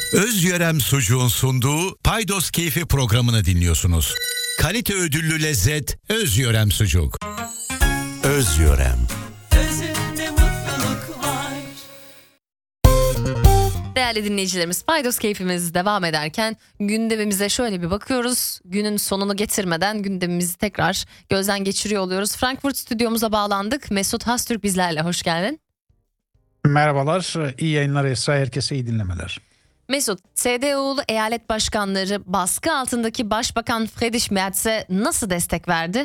Özyörem Sucuğun sunduğu Paydos Keyfi programını dinliyorsunuz. Kalite ödüllü lezzet Özyörem Sucuk. Özyörem. Özünde mutluluk var. Değerli dinleyicilerimiz, Paydos Keyfimiz devam ederken gündemimize şöyle bir bakıyoruz. Günün sonunu getirmeden gündemimizi tekrar gözden geçiriyor oluyoruz. Frankfurt stüdyomuza bağlandık. Mesut Hastürk bizlerle, hoş geldin. Merhabalar, iyi yayınlar Esra, herkese iyi dinlemeler. Mesut, CDU'lu eyalet başkanları baskı altındaki Başbakan Friedrich Merz'e nasıl destek verdi?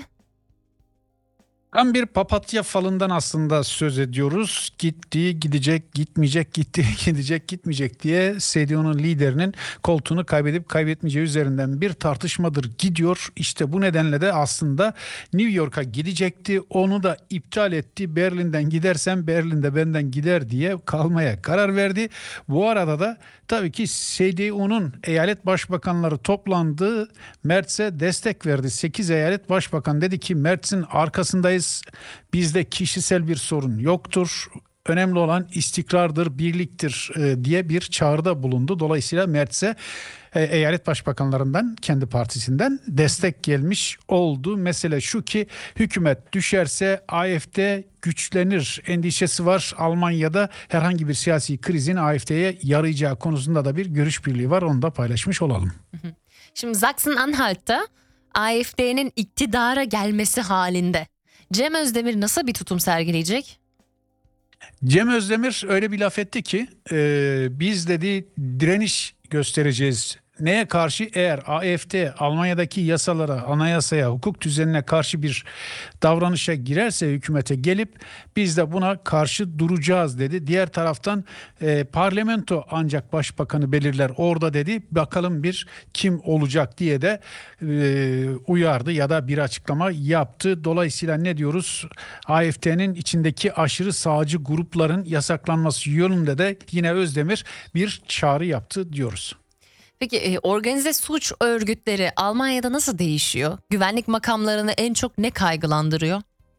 Tam bir papatya falından aslında söz ediyoruz. Gitti, gidecek, gitmeyecek, gitti, gidecek, gitmeyecek diye CDU'nun liderinin koltuğunu kaybedip kaybetmeyeceği üzerinden bir tartışmadır gidiyor. İşte bu nedenle de aslında New York'a gidecekti. Onu da iptal etti. Berlin'den gidersem Berlin'de benden gider diye kalmaya karar verdi. Bu arada da tabii ki CDU'nun eyalet başbakanları toplandı. Merz'e destek verdi. 8 eyalet başbakan dedi ki Merz'in arkasındayız. Bizde kişisel bir sorun yoktur. Önemli olan istikrardır, birliktir diye bir çağrıda bulundu. Dolayısıyla Merz'e eyalet başbakanlarından, kendi partisinden destek gelmiş oldu. Mesele şu ki hükümet düşerse AfD güçlenir endişesi var. Almanya'da herhangi bir siyasi krizin AfD'ye yarayacağı konusunda da bir görüş birliği var. Onu da paylaşmış olalım. Şimdi Sachsen-Anhalt'ta AfD'nin iktidara gelmesi halinde Cem Özdemir nasıl bir tutum sergileyecek? Cem Özdemir öyle bir laf etti ki biz dedi direniş göstereceğiz. Neye karşı? Eğer AfD Almanya'daki yasalara, anayasaya, hukuk düzenine karşı bir davranışa girerse hükümete gelip biz de buna karşı duracağız dedi. Diğer taraftan parlamento ancak başbakanı belirler orada dedi. Bakalım bir kim olacak diye de uyardı ya da bir açıklama yaptı. Dolayısıyla ne diyoruz? AfD'nin içindeki aşırı sağcı grupların yasaklanması yönünde de yine Özdemir bir çağrı yaptı diyoruz. Peki organize suç örgütleri Almanya'da nasıl değişiyor? Güvenlik makamlarını en çok ne kaygılandırıyor?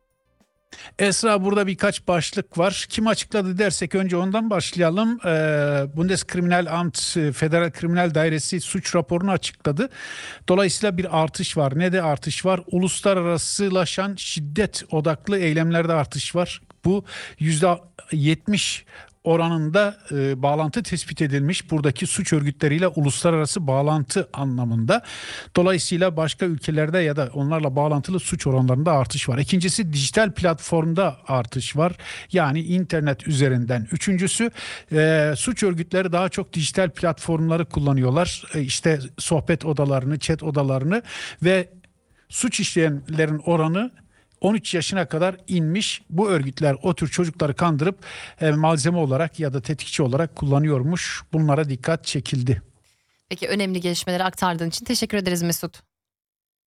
Esra, burada birkaç başlık var. Kim açıkladı dersek önce ondan başlayalım. Bundeskriminalamt Federal Kriminal Dairesi suç raporunu açıkladı. Dolayısıyla bir artış var. Ne de artış var? Uluslararasılaşan şiddet odaklı eylemlerde artış var. Bu %70 oranında bağlantı tespit edilmiş buradaki suç örgütleriyle uluslararası bağlantı anlamında. Dolayısıyla başka ülkelerde ya da onlarla bağlantılı suç oranlarında artış var. İkincisi dijital platformda artış var. Yani internet üzerinden. Üçüncüsü suç örgütleri daha çok dijital platformları kullanıyorlar. İşte sohbet odalarını, chat odalarını ve suç işleyenlerin oranı 13 yaşına kadar inmiş. Bu örgütler o tür çocukları kandırıp malzeme olarak ya da tetikçi olarak kullanıyormuş. Bunlara dikkat çekildi. Peki önemli gelişmeleri aktardığın için teşekkür ederiz Mesut.